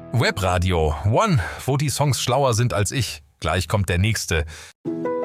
Webradio One, wo die Songs schlauer sind als ich. Gleich kommt der nächste.